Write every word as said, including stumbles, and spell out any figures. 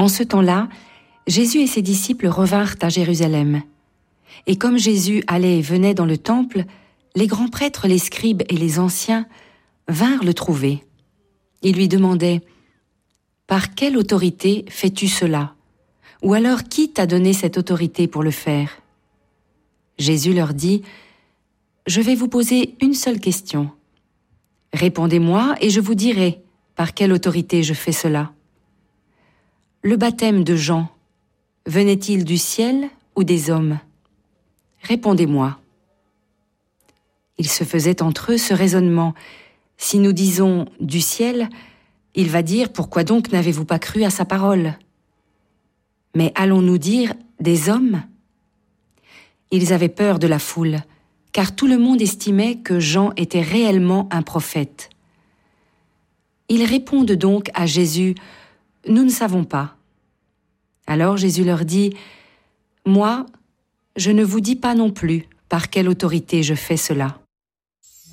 En ce temps-là, Jésus et ses disciples revinrent à Jérusalem. Et comme Jésus allait et venait dans le temple, les grands prêtres, les scribes et les anciens vinrent le trouver. Ils lui demandaient « Par quelle autorité fais-tu cela ? Ou alors qui t'a donné cette autorité pour le faire ?» Jésus leur dit « Je vais vous poser une seule question. Répondez-moi et je vous dirai par quelle autorité je fais cela. Le baptême de Jean, venait-il du ciel ou des hommes ? Répondez-moi. » Ils se faisaient entre eux ce raisonnement. Si nous disons « du ciel », il va dire « Pourquoi donc n'avez-vous pas cru à sa parole ?» Mais allons-nous dire « des hommes » ? Ils avaient peur de la foule, car tout le monde estimait que Jean était réellement un prophète. Ils répondent donc à Jésus « Nous ne savons pas ». Alors Jésus leur dit « Moi, je ne vous dis pas non plus par quelle autorité je fais cela. »